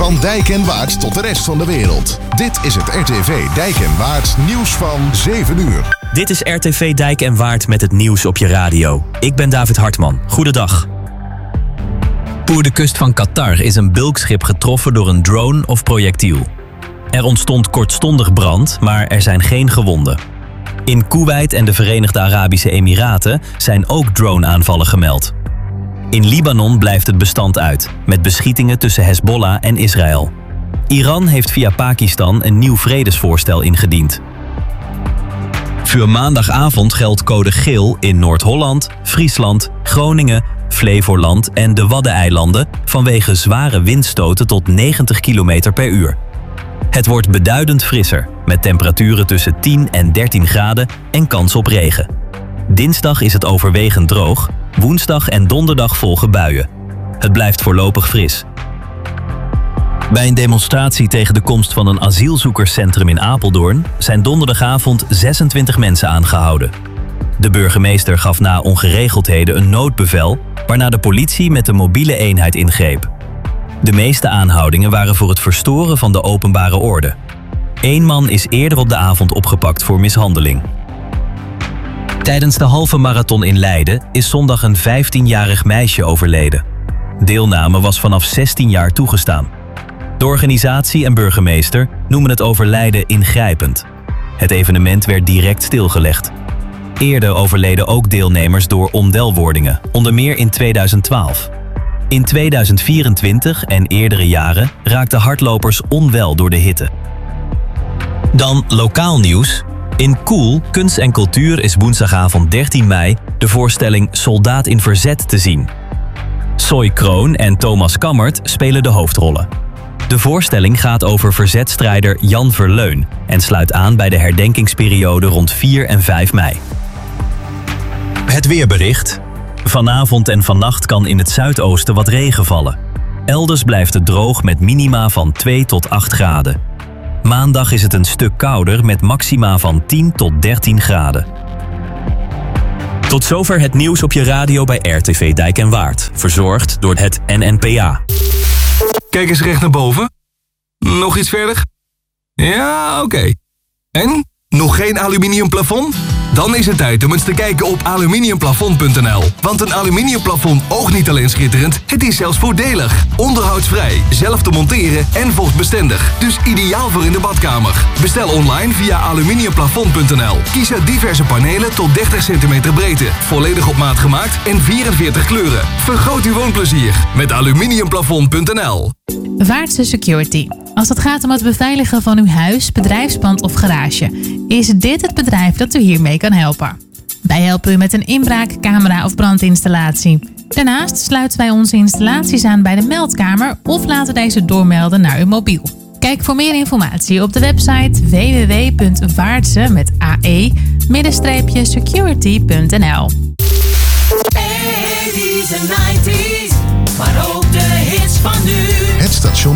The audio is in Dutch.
Van Dijk en Waard tot de rest van de wereld. Dit is het RTV Dijk en Waard nieuws van 7 uur. Dit is RTV Dijk en Waard met het nieuws op je radio. Ik ben David Hartman. Goedendag. Voor de kust van Qatar is een bulkschip getroffen door een drone of projectiel. Er ontstond kortstondig brand, maar er zijn geen gewonden. In Koeweit en de Verenigde Arabische Emiraten zijn ook drone-aanvallen gemeld. In Libanon blijft het bestand uit, met beschietingen tussen Hezbollah en Israël. Iran heeft via Pakistan een nieuw vredesvoorstel ingediend. Voor maandagavond geldt code geel in Noord-Holland, Friesland, Groningen, Flevoland en de Waddeneilanden vanwege zware windstoten tot 90 km per uur. Het wordt beduidend frisser, met temperaturen tussen 10 en 13 graden en kans op regen. Dinsdag is het overwegend droog, woensdag en donderdag volgen buien. Het blijft voorlopig fris. Bij een demonstratie tegen de komst van een asielzoekerscentrum in Apeldoorn zijn donderdagavond 26 mensen aangehouden. De burgemeester gaf na ongeregeldheden een noodbevel, waarna de politie met een mobiele eenheid ingreep. De meeste aanhoudingen waren voor het verstoren van de openbare orde. 1 man is eerder op de avond opgepakt voor mishandeling. Tijdens de halve marathon in Leiden is zondag een 15-jarig meisje overleden. Deelname was vanaf 16 jaar toegestaan. De organisatie en burgemeester noemen het overlijden ingrijpend. Het evenement werd direct stilgelegd. Eerder overleden ook deelnemers door onwelwordingen, onder meer in 2012. In 2024 en eerdere jaren raakten hardlopers onwel door de hitte. Dan lokaal nieuws. In Koel, Kunst en Cultuur is woensdagavond 13 mei de voorstelling Soldaat in Verzet te zien. Soy Kroon en Thomas Kammert spelen de hoofdrollen. De voorstelling gaat over verzetstrijder Jan Verleun en sluit aan bij de herdenkingsperiode rond 4 en 5 mei. Het weerbericht. Vanavond en vannacht kan in het zuidoosten wat regen vallen. Elders blijft het droog met minima van 2 tot 8 graden. Maandag is het een stuk kouder met maxima van 10 tot 13 graden. Tot zover het nieuws op je radio bij RTV Dijk en Waard. Verzorgd door het NNPA. Kijk eens recht naar boven. Nog iets verder? Ja, oké. En? Nog geen aluminium plafond? Dan is het tijd om eens te kijken op aluminiumplafond.nl. Want een aluminiumplafond oogt niet alleen schitterend, het is zelfs voordelig. Onderhoudsvrij, zelf te monteren en vochtbestendig. Dus ideaal voor in de badkamer. Bestel online via aluminiumplafond.nl. Kies uit diverse panelen tot 30 cm breedte. Volledig op maat gemaakt en 44 kleuren. Vergroot uw woonplezier met aluminiumplafond.nl. Vaartse Security. Als het gaat om het beveiligen van uw huis, bedrijfspand of garage, is dit het bedrijf dat u hiermee kan helpen. Wij helpen u met een inbraak, camera of brandinstallatie. Daarnaast sluiten wij onze installaties aan bij de meldkamer of laten deze doormelden naar uw mobiel. Kijk voor meer informatie op de website www.vaartse-security.nl. 80's en 90's, maar ook de hits van nu. Het station